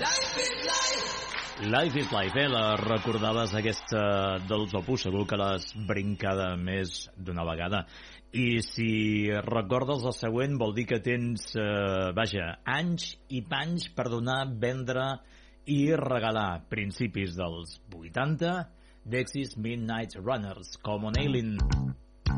Life is Life, la recordaves aquesta dels Opus, segur que l'has brincada més d'una vegada. I si recordes la següent vol dir que tens, anys i panys per donar, vendre i regalar. Principis dels 80, Dexys Midnight Runners, Common Ailing.